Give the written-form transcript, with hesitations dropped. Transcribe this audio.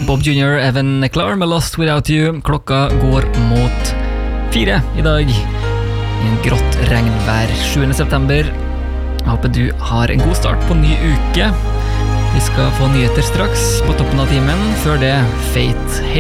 Bob Jr., Evan Klar med Lost Without You. Klokka går mot 4 i dag i en grått regnvær 7. september. Jeg håper du har en god start på ny uke. Vi skal få nyheter straks på toppen av timen. Før det, Fate